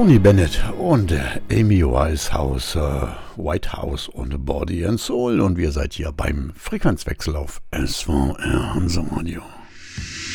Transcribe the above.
Tony Bennett und Amy Whitehouse und Body and Soul und wir seid hier beim Frequenzwechsel auf SVR Hansa Radio.